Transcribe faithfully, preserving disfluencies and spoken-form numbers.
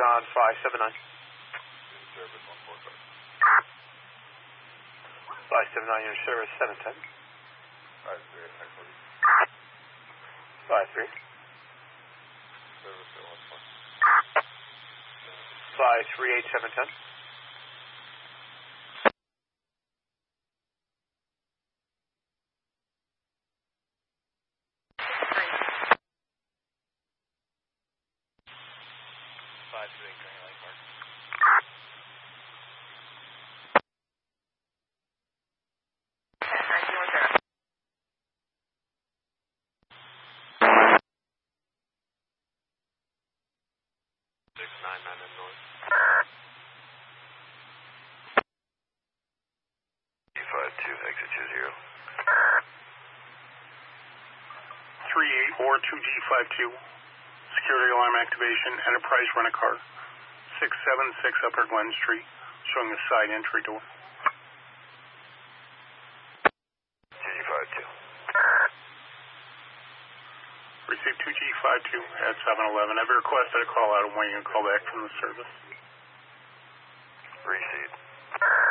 on five seven nine. Service one four five. five seven nine, your service seven ten. five three eight nine forty. five three. Service at one four. five three eight seven ten. five two eight Green Lake Park. six nine nine in north. G five two, exit two zero. three eight four two G five two. Security alarm activation, Enterprise Rent-A-Car. six seven six Upper Glen Street, showing the side entry door. two G five two. Receive two G five two at seven eleven. I've requested a call out. I'm waiting a call back from the service. Receive.